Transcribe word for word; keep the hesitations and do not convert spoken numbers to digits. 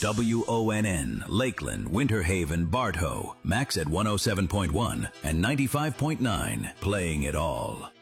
W O N N, Lakeland, Winter Haven, Bartow. Max at one oh seven point one and ninety-five point nine. Playing it all.